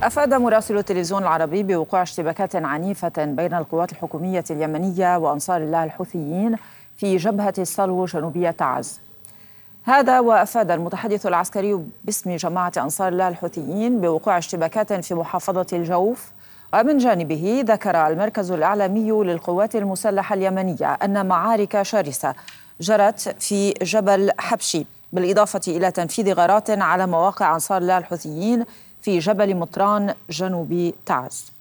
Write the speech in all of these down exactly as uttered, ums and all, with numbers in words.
أفاد مراسل التلفزيون العربي بوقوع اشتباكات عنيفة بين القوات الحكومية اليمنية وأنصار الله الحوثيين في جبهة الصلو جنوبية تعز. هذا وأفاد المتحدث العسكري باسم جماعة أنصار الله الحوثيين بوقوع اشتباكات في محافظة الجوف. ومن جانبه ذكر المركز الإعلامي للقوات المسلحة اليمنية أن معارك شرسة جرت في جبل حبشي، بالإضافة إلى تنفيذ غارات على مواقع أنصار الله الحوثيين في جبل مطران جنوب تعز.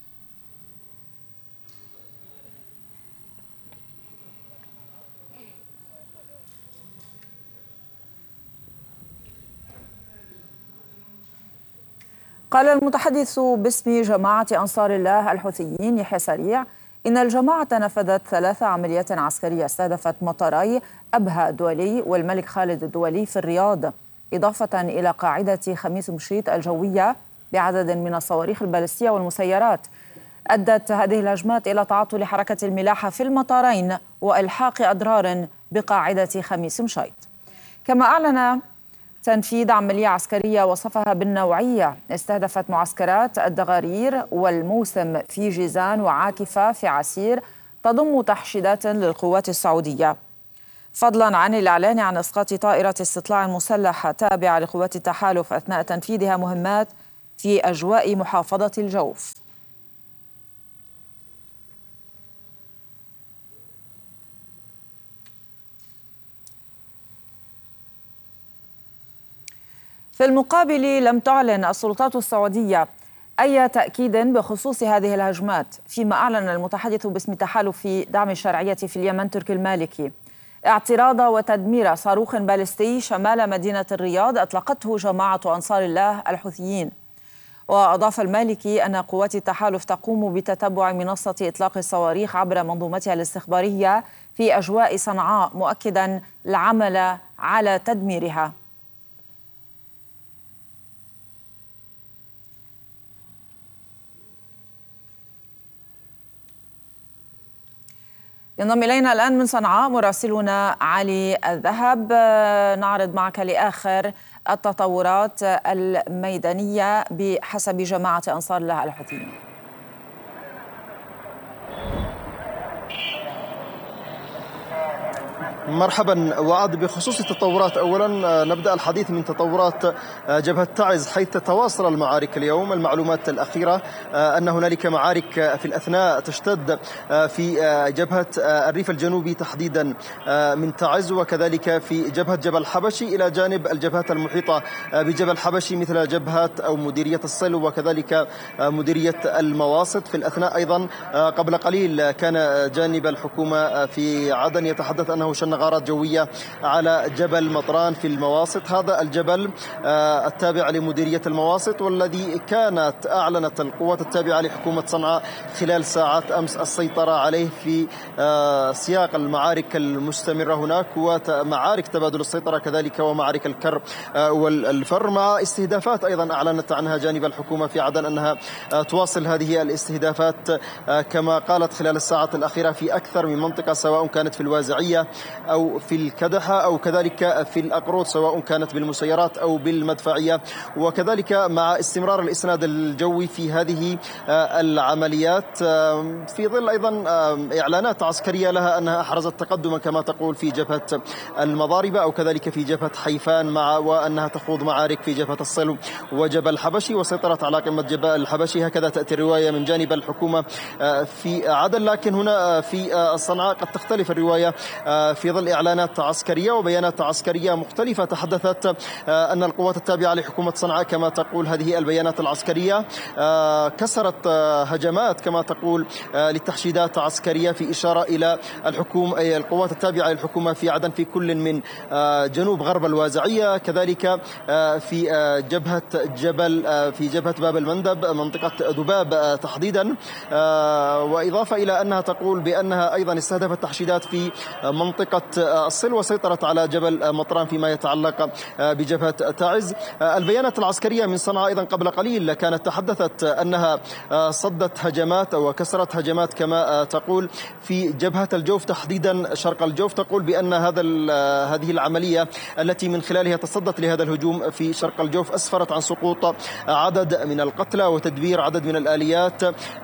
قال المتحدث باسم جماعة أنصار الله الحوثيين يحيى سريع إن الجماعة نفذت ثلاث عمليات عسكرية استهدفت مطاري أبها الدولي والملك خالد الدولي في الرياض، إضافة إلى قاعدة خميس مشيط الجوية بعدد من الصواريخ البالستية والمسيرات. أدت هذه الهجمات إلى تعطل حركة الملاحة في المطارين وإلحاق أضرار بقاعدة خميس مشيط. كما أعلن تنفيذ عملية عسكرية وصفها بالنوعية استهدفت معسكرات الدغارير والموسم في جيزان وعاكفة في عسير، تضم تحشيدات للقوات السعودية، فضلا عن الإعلان عن إسقاط طائرة استطلاع مسلحة تابعة لقوات التحالف أثناء تنفيذها مهمات في أجواء محافظة الجوف. في المقابل لم تعلن السلطات السعودية أي تأكيد بخصوص هذه الهجمات، فيما أعلن المتحدث باسم تحالف دعم الشرعية في اليمن تركي المالكي اعتراض وتدمير صاروخ باليستي شمال مدينة الرياض أطلقته جماعة أنصار الله الحوثيين. وأضاف المالكي أن قوات التحالف تقوم بتتبع منصة إطلاق الصواريخ عبر منظومتها الاستخبارية في أجواء صنعاء، مؤكدا العمل على تدميرها. ينضم إلينا الآن من صنعاء مراسلنا علي الذهب، نعرض معك لآخر التطورات الميدانية بحسب جماعة أنصار الله الحوثيين. مرحبا وعد. بخصوص التطورات، أولا نبدأ الحديث من تطورات جبهة تعز حيث تتواصل المعارك اليوم. المعلومات الأخيرة أن هنالك معارك في الأثناء تشتد في جبهة الريف الجنوبي تحديدا من تعز، وكذلك في جبهة جبل حبشي إلى جانب الجبهات المحيطة بجبل حبشي مثل جبهة أو مديرية السلو وكذلك مديرية المواسط. في الأثناء أيضا قبل قليل كان جانب الحكومة في عدن يتحدث أنه شن غارات جوية على جبل مطران في المواسط. هذا الجبل التابع لمديرية المواسط والذي كانت أعلنت القوات التابعة لحكومة صنعاء خلال ساعات أمس السيطرة عليه في سياق المعارك المستمرة هناك ومعارك تبادل السيطرة كذلك ومعارك الكر والفر، مع استهدافات أيضا أعلنت عنها جانب الحكومة في عدن أنها تواصل هذه الاستهدافات كما قالت خلال الساعات الأخيرة في أكثر من منطقة، سواء كانت في الوازعية أو في الكدحة أو كذلك في الأقروض، سواء كانت بالمسيرات أو بالمدفعية، وكذلك مع استمرار الإسناد الجوي في هذه العمليات في ظل أيضا إعلانات عسكرية لها أنها أحرزت تقدما كما تقول في جبهة المضاربة أو كذلك في جبهة حيفان، مع وأنها تخوض معارك في جبهة الصلو وجبل حبشي وسيطرت على قمة جبل الحبشي. هكذا تأتي الرواية من جانب الحكومة في عدن، لكن هنا في صنعاء قد تختلف الرواية في ظل إعلانات عسكرية وبيانات عسكرية مختلفة. تحدثت أن القوات التابعة لحكومة صنعاء كما تقول هذه البيانات العسكرية كسرت هجمات كما تقول للتحشيدات عسكرية، في إشارة إلى الحكومة القوات التابعة للحكومة في عدن في كل من جنوب غرب الوازعية، كذلك في جبهة جبل في جبهة باب المندب منطقة ذباب تحديدا، وإضافة إلى أنها تقول بأنها أيضا استهدفت تحشيدات في منطقة الصل وسيطرت على جبل مطران فيما يتعلق بجبهة تعز. البيانات العسكرية من صنعاء أيضا قبل قليل كانت تحدثت أنها صدت هجمات أو كسرت هجمات كما تقول في جبهة الجوف تحديدا شرق الجوف. تقول بأن هذا هذه العملية التي من خلالها تصدت لهذا الهجوم في شرق الجوف أسفرت عن سقوط عدد من القتلى وتدبير عدد من الآليات،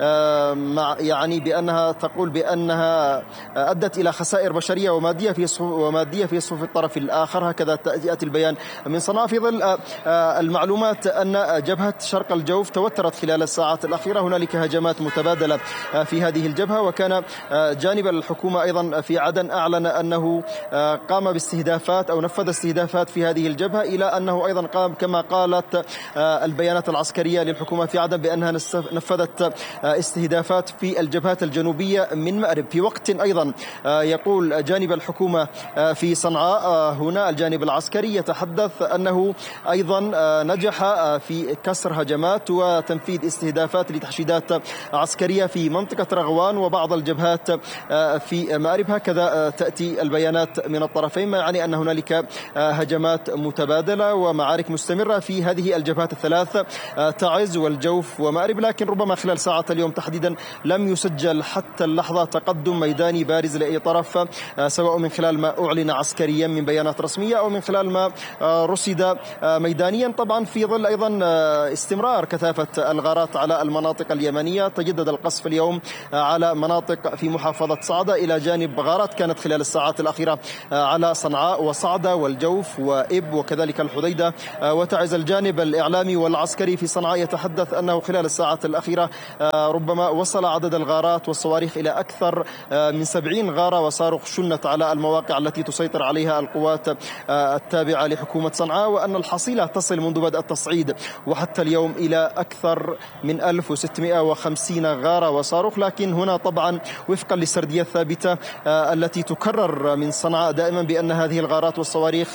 مع يعني بأنها تقول بأنها أدت إلى خسائر بشرية ومادية في صفوف ومادية في صفوف الطرف الآخر. هكذا يأتي البيان من صنعاء في ظل المعلومات أن جبهة شرق الجوف توترت خلال الساعات الأخيرة. هنالك هجمات متبادلة في هذه الجبهة، وكان جانب الحكومة أيضا في عدن أعلن أنه قام باستهدافات أو نفذ استهدافات في هذه الجبهة، إلى أنه أيضا قام كما قالت البيانات العسكرية للحكومة في عدن بأنها نفذت استهدافات في الجبهات الجنوبية من مأرب. في وقت أيضا يقول جانب الحكومة في صنعاء هنا الجانب العسكري يتحدث أنه أيضا نجح في كسر هجمات وتنفيذ استهدافات لتحشيدات عسكرية في منطقة رغوان وبعض الجبهات في مأرب. هكذا تأتي البيانات من الطرفين، ما يعني أن هنالك هجمات متبادلة ومعارك مستمرة في هذه الجبهات الثلاث تعز والجوف ومأرب. لكن ربما خلال ساعة اليوم تحديدا لم يسجل حتى اللحظة تقدم ميداني بارز لأي طرف، سواء من خلال ما أعلن عسكريا من بيانات رسمية أو من خلال ما رصد ميدانيا. طبعا في ظل أيضا استمرار كثافة الغارات على المناطق اليمنية، تجدد القصف اليوم على مناطق في محافظة صعدة إلى جانب غارات كانت خلال الساعات الأخيرة على صنعاء وصعدة والجوف وإب وكذلك الحديدة وتعز. الجانب الإعلامي والعسكري في صنعاء يتحدث أنه خلال الساعات الأخيرة ربما وصل عدد الغارات والصواريخ إلى أكثر من سبعين غارة وصاروخ شنت على المواقع التي تسيطر عليها القوات التابعة لحكومة صنعاء، وأن الحصيلة تصل منذ بدء التصعيد وحتى اليوم إلى أكثر من ألف وستمئة وخمسين غارة وصاروخ. لكن هنا طبعا وفقا للسردية الثابتة التي تكرر من صنعاء دائما بأن هذه الغارات والصواريخ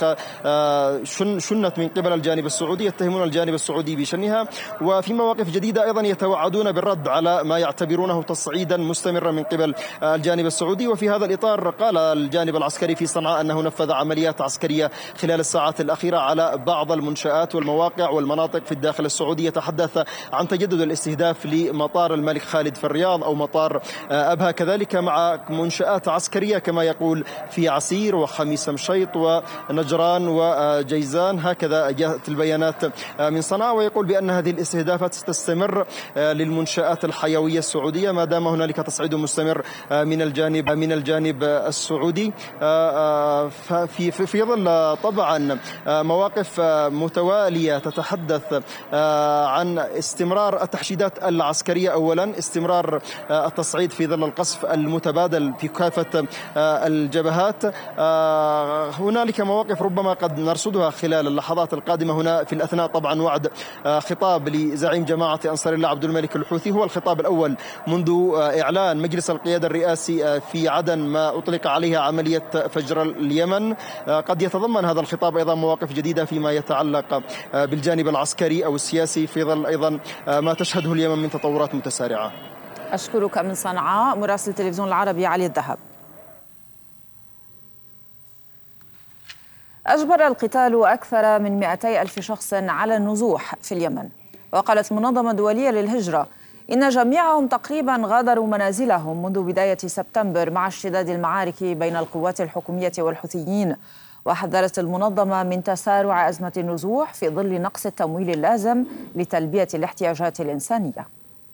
شنت من قبل الجانب السعودي، يتهمون الجانب السعودي بشنها، وفي مواقف جديدة أيضا يتوعدون بالرد على ما يعتبرونه تصعيدا مستمرا من قبل الجانب السعودي. وفي هذا الإطار قال الجانب العسكري في صنعاء أنه نفذ عمليات عسكرية خلال الساعات الأخيرة على بعض المنشآت والمواقع والمناطق في الداخل السعودي. يتحدث عن تجدد الاستهداف لمطار الملك خالد في الرياض أو مطار أبها، كذلك مع منشآت عسكرية كما يقول في عسير وخميس مشيط ونجران وجيزان. هكذا جاءت البيانات من صنعاء، ويقول بأن هذه الاستهدافات ستستمر للمنشآت الحيوية السعودية ما دام هنالك تصعيد مستمر من الجانب من الجانب السعودي. في في ظل طبعا مواقف متوالية تتحدث عن استمرار التحشيدات العسكرية، أولا استمرار التصعيد في ظل القصف المتبادل في كافة الجبهات. هنالك مواقف ربما قد نرصدها خلال اللحظات القادمة هنا في الأثناء. طبعا وعد خطاب لزعيم جماعة أنصار الله عبد الملك الحوثي هو الخطاب الأول منذ إعلان مجلس القيادة الرئاسي في عدن ما أطلق عليها عملية فجر اليمن. قد يتضمن هذا الخطاب أيضا مواقف جديدة فيما يتعلق بالجانب العسكري أو السياسي في ظل أيضا ما تشهده اليمن من تطورات متسارعة. أشكرك من صنعاء مراسل التلفزيون العربي علي الذهب. أجبر القتال أكثر من مئتي ألف شخص على النزوح في اليمن، وقالت المنظمة الدولية للهجرة إن جميعهم تقريبا غادروا منازلهم منذ بداية سبتمبر مع اشتداد المعارك بين القوات الحكومية والحوثيين. وحذرت المنظمة من تسارع أزمة النزوح في ظل نقص التمويل اللازم لتلبية الاحتياجات الإنسانية.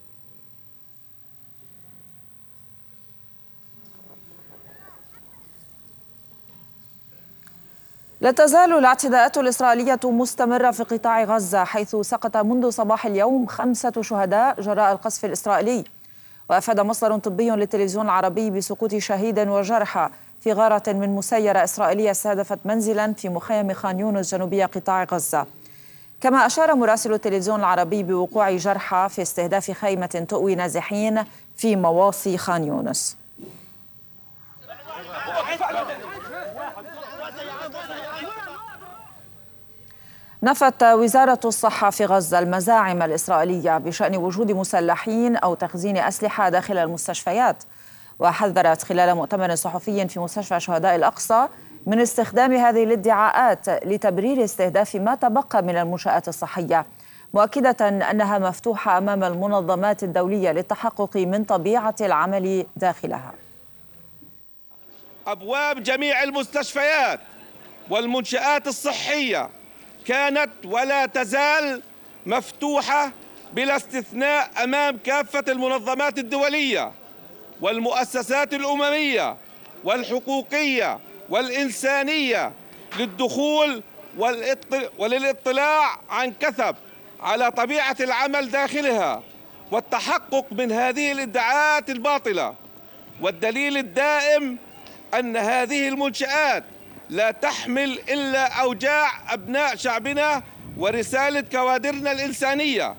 لا تزال الاعتداءات الإسرائيلية مستمرة في قطاع غزة، حيث سقط منذ صباح اليوم خمسة شهداء جراء القصف الإسرائيلي. وأفاد مصدر طبي للتلفزيون العربي بسقوط شهيد وجرحى في غارة من مسيرة إسرائيلية استهدفت منزلا في مخيم خان يونس جنوبية قطاع غزة. كما أشار مراسل التلفزيون العربي بوقوع جرحى في استهداف خيمة تؤوي نازحين في مواصي خان يونس. نفت وزارة الصحة في غزة المزاعم الإسرائيلية بشأن وجود مسلحين أو تخزين أسلحة داخل المستشفيات. وحذرت خلال مؤتمر صحفي في مستشفى شهداء الأقصى من استخدام هذه الادعاءات لتبرير استهداف ما تبقى من المنشآت الصحية، مؤكدة أنها مفتوحة أمام المنظمات الدولية للتحقق من طبيعة العمل داخلها. أبواب جميع المستشفيات والمنشآت الصحية كانت ولا تزال مفتوحة بلا استثناء أمام كافة المنظمات الدولية والمؤسسات الأممية والحقوقية والإنسانية للدخول وللاطلاع عن كثب على طبيعة العمل داخلها والتحقق من هذه الادعاءات الباطلة. والدليل الدائم أن هذه المنشآت لا تحمل إلا أوجاع أبناء شعبنا ورسالة كوادرنا الإنسانية.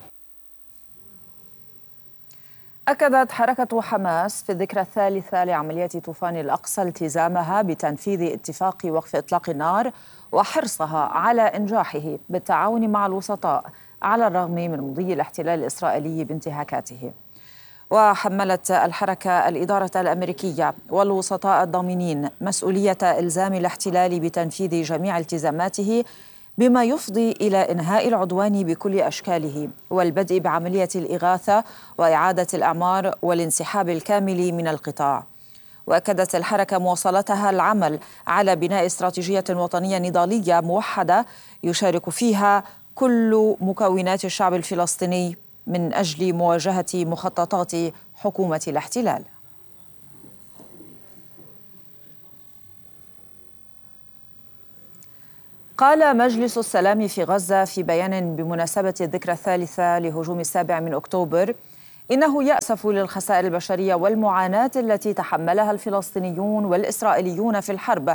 أكدت حركة حماس في الذكرى الثالثة لعمليات طوفان الأقصى التزامها بتنفيذ اتفاق وقف إطلاق النار وحرصها على إنجاحه بالتعاون مع الوسطاء على الرغم من مضي الاحتلال الإسرائيلي بانتهاكاته. وحملت الحركة الإدارة الأمريكية والوسطاء الضامنين مسؤولية إلزام الاحتلال بتنفيذ جميع التزاماته بما يفضي إلى إنهاء العدوان بكل أشكاله والبدء بعملية الإغاثة وإعادة الأعمار والانسحاب الكامل من القطاع. وأكدت الحركة مواصلتها العمل على بناء استراتيجية وطنية نضالية موحدة يشارك فيها كل مكونات الشعب الفلسطيني من أجل مواجهة مخططات حكومة الاحتلال. قال مجلس السلام في غزة في بيان بمناسبة الذكرى الثالثة لهجوم السابع من أكتوبر إنه يأسف للخسائر البشرية والمعاناة التي تحملها الفلسطينيون والإسرائيليون في الحرب